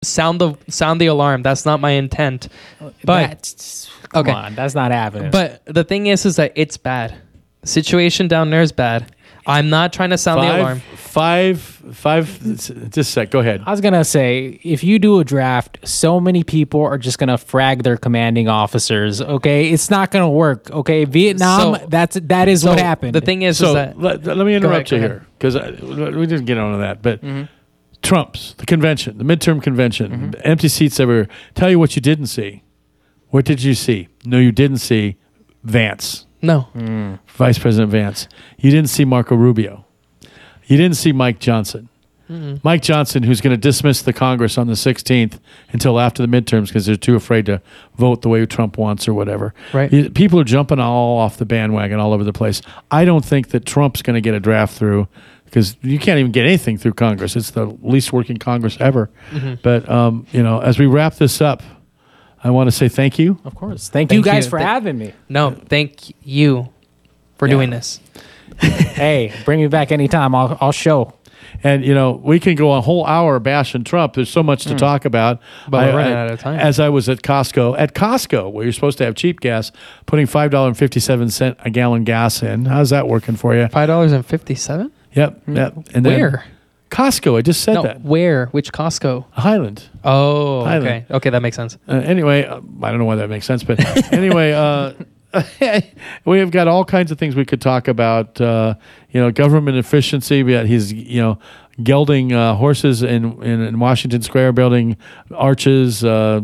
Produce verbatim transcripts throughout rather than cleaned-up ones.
sound the sound the alarm. That's not my intent. But That's, come okay. on, that's not happening. But the thing is, is that it's bad. Situation down there is bad. I'm not trying to sound the alarm. Five, five, just a sec. Go ahead. I was going to say, if you do a draft, so many people are just going to frag their commanding officers, okay? It's not going to work, okay? Vietnam, So- that's that is So what happened. The thing is, So is that let, let me interrupt go you ahead. here because we didn't get on to that. But Trump's, the convention, the midterm convention, empty seats everywhere. Tell you what you didn't see. What did you see? No, you didn't see Vance, no. Vice President Vance. You didn't see Marco Rubio. You didn't see Mike Johnson. Mike Johnson, who's going to dismiss the Congress on the sixteenth until after the midterms because they're too afraid to vote the way Trump wants or whatever. Right. You- People are jumping all off the bandwagon all over the place. I don't think that Trump's going to get a draft through because you can't even get anything through Congress. It's the least working Congress ever. But, um, you know, as we wrap this up, I want to say thank you. of course. Thank, Thank you guys you. for Th- having me. No, thank you for Yeah. doing this. Hey, bring me back anytime. I'll, I'll show. And, you know, we can go a whole hour bashing Trump. There's so much to talk about. But we're I- running I- out of time. As I was at Costco, at Costco, where you're supposed to have cheap gas, putting five dollars and fifty-seven cents a gallon gas in. How's that working for you? Five dollars and fifty-seven. Yep. yep. And then Where? Costco. I just said No, that. where? Which Costco? Highland. Oh, Highland. okay. Okay, that makes sense. Uh, anyway, uh, I don't know why that makes sense, but anyway, uh, we have got all kinds of things we could talk about. Uh, you know, government efficiency. We got he's you know gelding uh, horses in, in in Washington Square, building arches. Uh,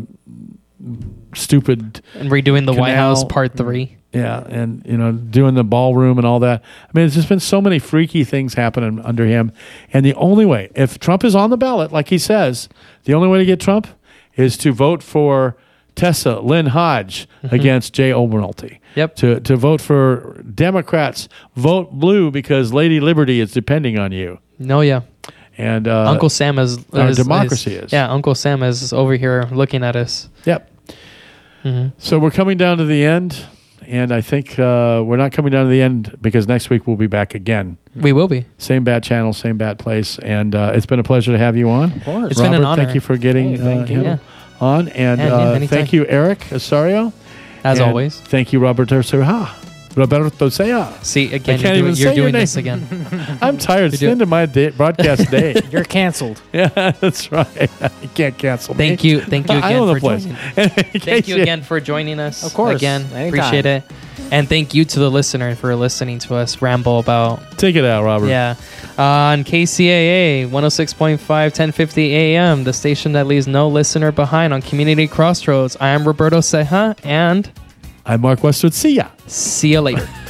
stupid. And redoing the White Canal. House Part Three. Yeah, and you know, doing the ballroom and all that. I mean, there's just been so many freaky things happening under him. And the only way, if Trump is on the ballot, like he says, the only way to get Trump is to vote for Tessa Lynn Hodge against Jay Obernolte. Yep. To to vote for Democrats, vote blue because Lady Liberty is depending on you. No, yeah. And uh, Uncle Sam is, our is democracy is. Yeah, Uncle Sam is over here looking at us. Yep. So we're coming down to the end. And I think uh, we're not coming down to the end because next week we'll be back again. We will be. Same bad channel, same bad place. And uh, it's been a pleasure to have you on. Of course. It's been an honor. Thank you for getting Hey, thank uh, you. him Yeah. on. And Yeah, yeah, uh, anytime. thank you, Eric Osorio. As And always. Thank you, Roberto Serra. Roberto Serra. See, again, I can't you're, even doing, say you're your doing name. this again. I'm tired. It's the do- end of my day, broadcast day. You're canceled. Yeah, that's right. You can't cancel me. Thank you. Thank you I again own the for place. joining. In Thank case you again for joining us. Of course. Again, Anytime. appreciate it. And thank you to the listener for listening to us ramble about, Take it out, Robert. yeah, on K C A A one oh six point five, ten fifty A M, the station that leaves no listener behind on Community Crossroads. I am Roberto Ceja, and I'm Mark Westwood. See ya. see you later.